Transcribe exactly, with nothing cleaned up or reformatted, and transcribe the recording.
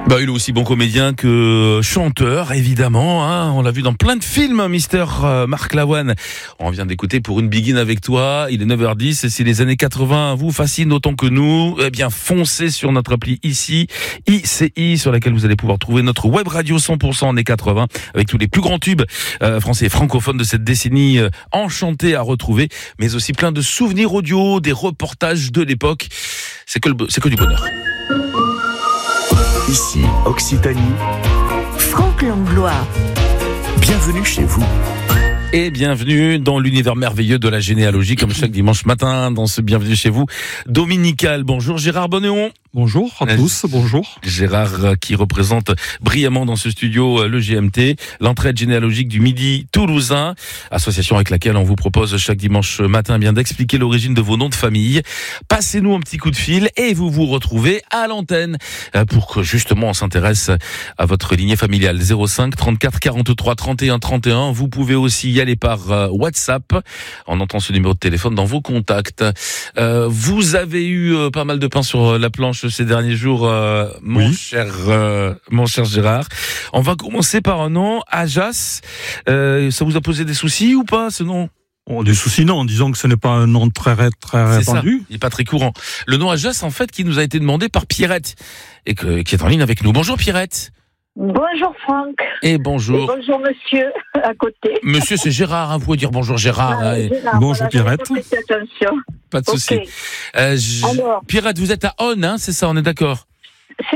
Bah, il est aussi bon comédien que chanteur, évidemment. Hein. On l'a vu dans plein de films, Mister Marc Lavoine. On vient d'écouter Pour une Begin avec toi. Il est neuf heures dix. Et si les années quatre-vingts vous fascinent autant que nous, eh bien, foncez sur notre appli ici, I C I, sur laquelle vous allez pouvoir trouver notre web radio cent pour cent années quatre-vingts, avec tous les plus grands tubes euh, français et francophones de cette décennie euh, enchantée à retrouver, mais aussi plein de souvenirs audio, des reportages de l'époque. C'est que, le, c'est que du bonheur. Ici, Occitanie. Franck Langlois. Bienvenue chez vous. Et bienvenue dans l'univers merveilleux de la généalogie, comme chaque dimanche matin, dans ce Bienvenue chez vous dominical. Bonjour Gérard Bonnéon. Bonjour à tous, bonjour. Gérard qui représente brillamment dans ce studio le G M T, l'entraide généalogique du Midi toulousain, association avec laquelle on vous propose chaque dimanche matin bien d'expliquer l'origine de vos noms de famille. Passez-nous un petit coup de fil et vous vous retrouvez à l'antenne pour que justement on s'intéresse à votre lignée familiale. zéro cinq trente-quatre quarante-trois trente et un trente et un. Vous pouvez aussi y aller par WhatsApp. On entend ce numéro de téléphone dans vos contacts. Euh, vous avez eu euh, pas mal de pain sur la planche ces derniers jours, euh, mon oui. cher, euh, mon cher Gérard. On va commencer par un nom, Ajas. Euh, ça vous a posé des soucis ou pas, ce nom? Oh, des soucis non, disons que ce n'est pas un nom très, très C'est répandu. Ça. Il n'est pas très courant. Le nom Ajas, en fait, qui nous a été demandé par Pierrette et que, qui est en ligne avec nous. Bonjour Pierrette. Bonjour Franck. Et bonjour. Et bonjour monsieur à côté. Monsieur, c'est Gérard, hein, vous pouvez dire bonjour Gérard. Ah, hein, Gérard bonjour voilà, Pierrette. Attention. Pas de souci. Okay. Euh, j... Alors, Pierrette, vous êtes à On, hein, c'est ça, on est d'accord?